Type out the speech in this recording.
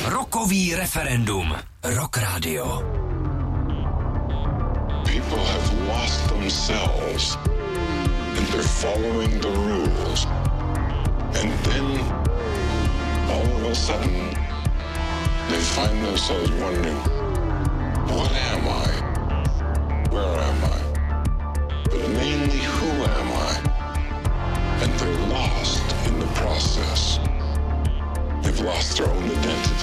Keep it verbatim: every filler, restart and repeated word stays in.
Rokový referendum. Rock Radio. People have lost themselves and they're following the rules. And then all of a sudden they find themselves wondering, what am I? Where am I? But mainly, who am I? And they're lost in the process. They've lost their own identity.